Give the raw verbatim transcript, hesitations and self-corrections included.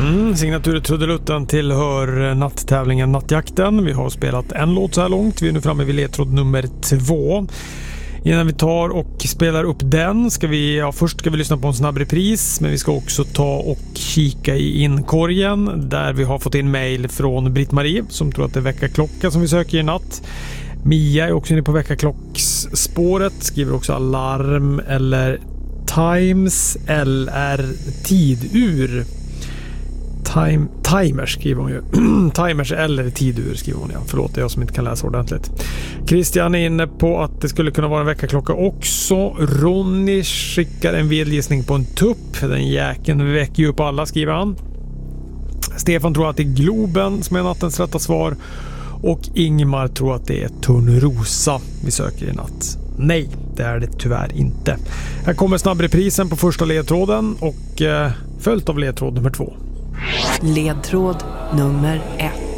Mm, signatur trudelutten tillhör natttävlingen Nattjakten. Vi har spelat en låt så här långt. Vi är nu framme vid ledtråd nummer två. Innan vi tar och spelar upp den ska vi, ja, först ska vi lyssna på en snabb repris, men vi ska också ta och kika i inkorgen där vi har fått in mejl från Britt-Marie som tror att det är väckarklocka som vi söker i natt. Mia är också inne på väckarklocksspåret, skriver också alarm eller times eller tidur. Time, timers skriver hon ju. Timers eller tidur skriver hon, ja. Förlåt, jag som inte kan läsa ordentligt. Christian är inne på att det skulle kunna vara en väckarklocka också. Ronny skickar en vildgissning på en tupp. Den jäkeln väcker ju upp alla, skriver han. Stefan tror att det är Globen som är nattens rätta svar. Och Ingmar tror att det är Törnrosa vi söker i natt. Nej, det är det tyvärr inte. Här kommer snabbreprisen på första ledtråden och eh, följt av ledtråd nummer två. Ledtråd nummer ett.